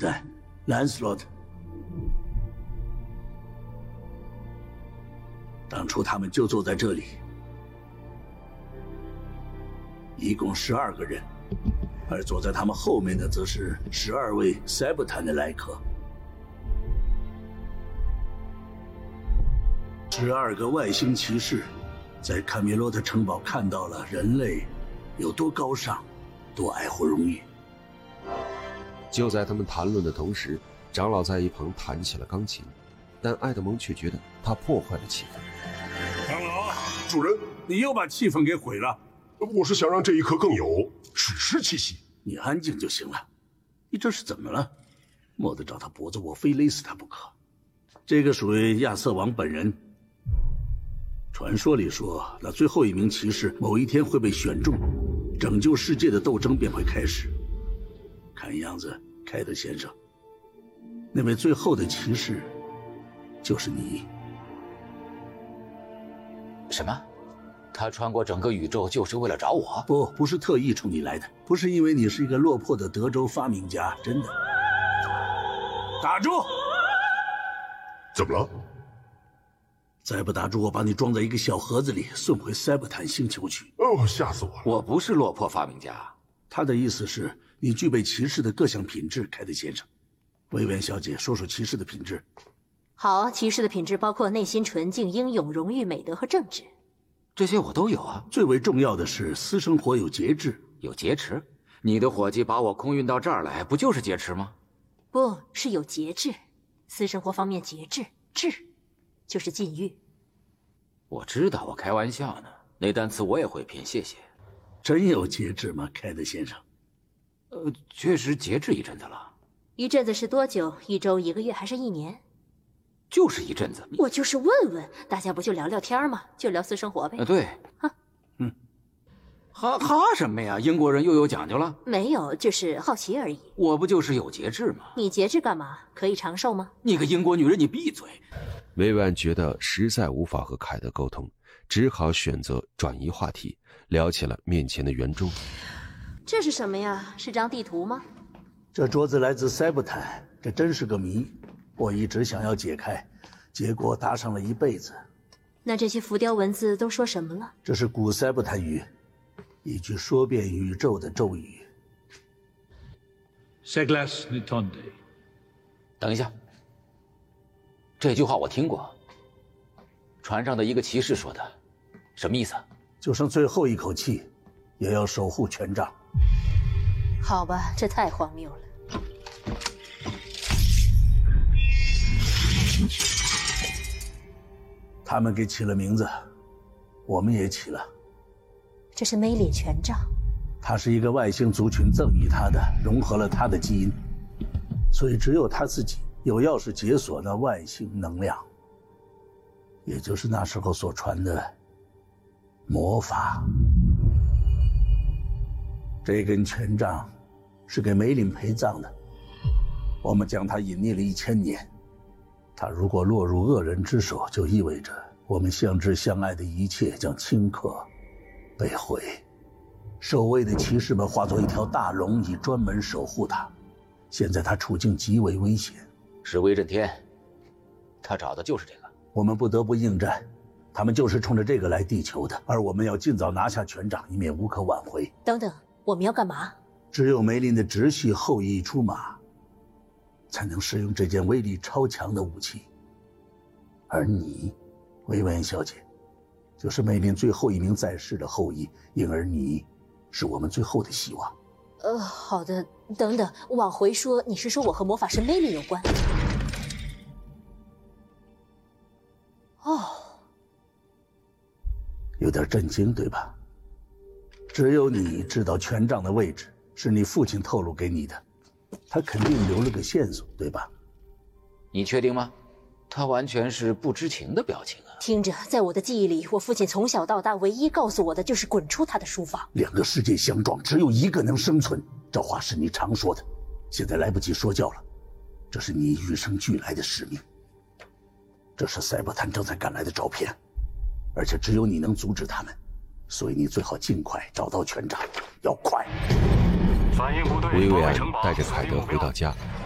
在，兰斯洛特。当初他们就坐在这里，一共12个人，而坐在他们后面的则是12位塞伯坦的来客。12个外星骑士，在卡米洛特城堡看到了人类有多高尚，多爱护荣誉。 就在他们谈论的同时，长老在一旁弹起了钢琴，但艾德蒙却觉得他破坏了气氛。 长老， 主人， 你又把气氛给毁了。 我是想让这一刻更有史诗气息。 你安静就行了。你这是怎么了？莫得找他脖子，我非勒死他不可。这个属于亚瑟王本人。传说里说，那最后一名骑士某一天会被选中，拯救世界的斗争便会开始。看样子，凯德先生，那位最后的骑士就是你。 什么？他穿过整个宇宙就是为了找我？ 不是特意冲你来的，不是因为你是一个落魄的德州发明家，真的。打住！ 怎么了？ 再不打住，我把你装在一个小盒子里，送回塞伯坦星球去。 哦，吓死我了！ 我不是落魄发明家。 他的意思是你具备骑士的各项品质，凯特先生。薇薇安小姐，说说骑士的品质。 好，骑士的品质包括内心纯净、英勇、荣誉、美德和正直。 这些我都有啊。 最为重要的是私生活有节制。 有劫持？你的伙计把我空运到这儿来，不就是劫持吗？ 不是有节制，私生活方面节制，治就是禁欲。 我知道，我开玩笑呢。那单词我也会拼，谢谢。 真有节制吗，凯特先生？ 确实节制一阵子了。 一阵子是多久？1周、1个月还是1年？ 就是一阵子。 我就是问问，大家不就聊聊天吗？就聊私生活呗。 对。哈什么呀？英国人又有讲究了？ 没有，就是好奇而已。 我不就是有节制吗？ 你节制干嘛？可以长寿吗？ 你个英国女人，你闭嘴！ 薇薇安觉得实在无法和凯德沟通，只好选择转移话题，聊起了面前的圆桌。 这是什么呀？是张地图吗？ 这桌子来自塞伯坦，这真是个谜。我一直想要解开，结果搭上了一辈子。 那这些浮雕文字都说什么了？ 这是古塞伯坦语，一句说遍宇宙的咒语。 Seglas Nitonde。 等一下，这句话我听过。船上的一个骑士说的，什么意思？ 就剩最后一口气，也要守护权杖。 好吧，这太荒谬了。 他们给起了名字，我们也起了。 这是梅林权杖， 它是一个外星族群赠予他的，融合了他的基因，所以只有他自己有钥匙解锁那外星能量，也就是那时候所传的魔法。这根权杖是给梅林陪葬的，我们将他隐匿了1000年。他如果落入恶人之手，就意味着我们相知相爱的一切将顷刻被毁。守卫的骑士们化作一条大龙，以专门守护他。现在他处境极为危险， 是威震天，他找的就是这个。 我们不得不应战，他们就是冲着这个来地球的，而我们要尽早拿下权杖，以免无可挽回。 等等，我们要干嘛？ 只有梅林的直系后裔出马，才能使用这件威力超强的武器。而你，薇薇安小姐，就是梅林最后一名在世的后裔，因而你是我们最后的希望。 好的，等等，往回说，你是说我和魔法师梅林有关？哦， 有点震惊，对吧？只有你知道权杖的位置，是你父亲透露给你的，他肯定留了个线索，对吧？ 你确定吗？他完全是不知情的表情啊！ 听着，在我的记忆里，我父亲从小到大唯一告诉我的就是滚出他的书房。 两个世界相撞，只有一个能生存，这话是你常说的。现在来不及说教了，这是你与生俱来的使命。这是塞伯坦正在赶来的照片，而且只有你能阻止他们，所以你最好尽快找到权杖，要快。 薇薇安带着凯德回到家，